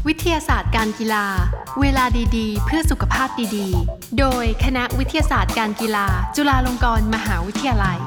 วิทยาศาสตร์การกีฬาเวลาดีๆเพื่อสุขภาพดีๆโดยคณะวิทยาศาสตร์การกีฬาจุฬาลงกรณ์มหาวิทยาลัย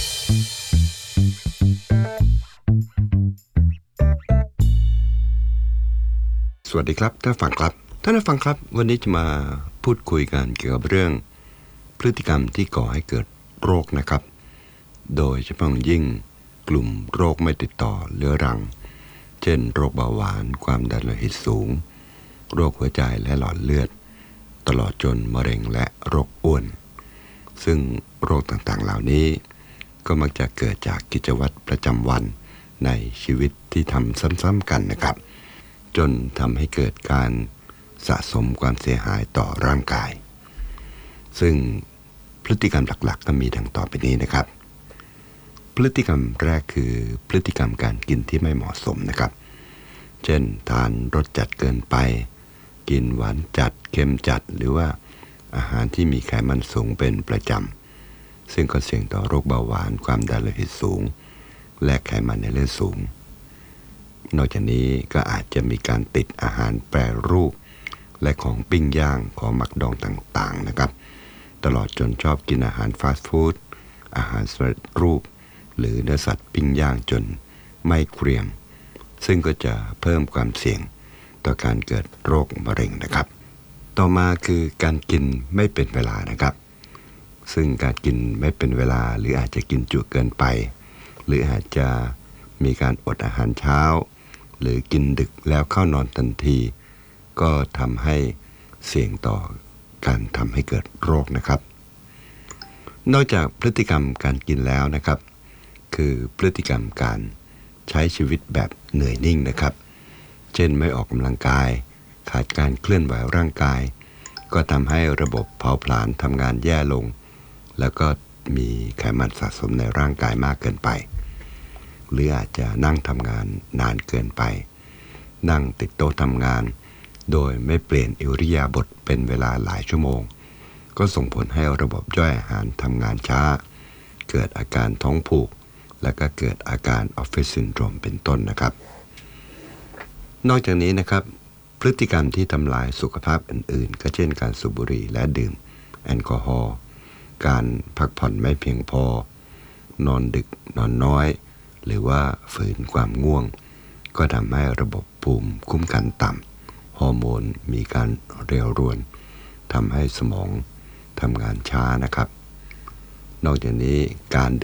สวัสดีครับท่านผู้ฟังครับวันนี้จะมาพูดคุยกันเกี่ยวกับเรื่องพฤติกรรมที่ก่อให้เกิดโรคนะครับโดยเฉพาะยิ่งกลุ่มโรคไม่ติดต่อเรื้อรังเช่นโรคเบาหวานความดันโลหิตสูงโรคหัวใจและหลอดเลือดตลอดจนมะเร็งและโรคอ้วนซึ่งโรคต่างๆเหล่านี้ก็มักจะเกิดจากกิจวัตรประจำวันในชีวิตที่ทำซ้ำๆกันนะครับจนทำให้เกิดการสะสมความเสียหายต่อร่างกายซึ่งพฤติกรรมหลักๆก็มีดังต่อไปนี้นะครับพฤติกรรมแรกคือพฤติกรรมการกินที่ไม่เหมาะสมนะครับเช่นทานรสจัดเกินไปกินหวานจัดเค็มจัดหรือว่าอาหารที่มีไขมันสูงเป็นประจำซึ่งก็เสี่ยงต่อโรคเบาหวานความดันโลหิตสูงและไขมันในเลือดสูงนอกจากนี้ก็อาจจะมีการติดอาหารแปรรูปและของปิ้งย่างของหมักดองต่างๆนะครับตลอดจนชอบกินอาหารฟาสต์ฟู้ดอาหารสำเร็จรูปหรือเนื้อสัตว์ปิ้งย่างจนไม่เกรียมซึ่งก็จะเพิ่มความเสี่ยงต่อการเกิดโรคมะเร็งนะครับต่อมาคือการกินไม่เป็นเวลานะครับซึ่งการกินไม่เป็นเวลาหรืออาจจะกินจุเกินไปหรืออาจจะมีการอดอาหารเช้าหรือกินดึกแล้วเข้านอนทันทีก็ทำให้เสี่ยงต่อการทำให้เกิดโรคนะครับนอกจากพฤติกรรมการกินแล้วนะครับคือพฤติกรรมการใช้ชีวิตแบบเหนื่อยนิ่งนะครับเช่นไม่ออกกำลังกายขาดการเคลื่อนไหวร่างกายก็ทำให้ระบบเผาผลาญทำงานแย่ลงแล้วก็มีไขมันสะสมในร่างกายมากเกินไปหรืออาจจะนั่งทำงานนานเกินไปนั่งติดโต๊ะทำงานโดยไม่เปลี่ยนอิริยาบถเป็นเวลาหลายชั่วโมงก็ส่งผลให้ระบบย่อยอาหารทำงานช้าเกิดอาการท้องผูกและก็เกิดอาการออฟฟิศซินโดรมเป็นต้นนะครับนอกจากนี้นะครับพฤติกรรมที่ทำลายสุขภาพอื่นๆก็เช่นการสูบบุหรี่และดื่มแอลกอฮอล์การพักผ่อนไม่เพียงพอนอนดึกนอนน้อยหรือว่าฝืนความง่วงก็ทำให้ระบบภูมิคุ้มกันต่ำฮอร์โมนมีการเร็วรวนทำให้สมองทำงานช้านะครับนอกจากนี้การ